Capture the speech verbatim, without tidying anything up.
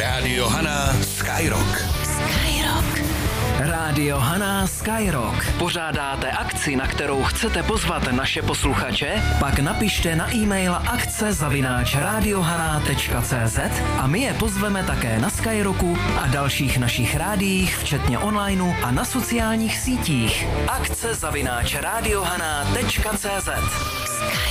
Rádio Hana Skyrock. Skyrock. Rádio Hana Skyrock. Pořádáte akci, na kterou chcete pozvat naše posluchače? Pak napište na e-mail akce zavináč radiohana tečka cé zet a my je pozveme také na Skyrocku a dalších našich rádiích, včetně onlineu a na sociálních sítích. Akce zavináč radiohana tečka cé zet.